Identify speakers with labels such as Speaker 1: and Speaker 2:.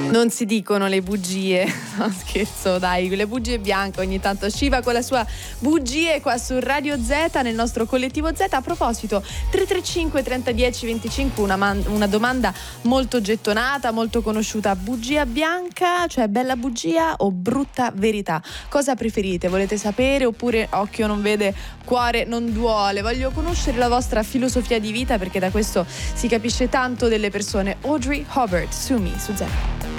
Speaker 1: Non si dicono le bugie, no scherzo dai, le bugie bianche ogni tanto. Shiva con la sua bugie qua su Radio Z nel nostro collettivo Z. A proposito, 335 3010 25, una domanda molto gettonata, molto conosciuta: bugia bianca, cioè bella bugia o brutta verità? Cosa preferite? Volete sapere? Oppure occhio non vede, cuore non duole? Voglio conoscere la vostra filosofia di vita, perché da questo si capisce tanto delle persone. Audrey Hobart, Sumi su Z.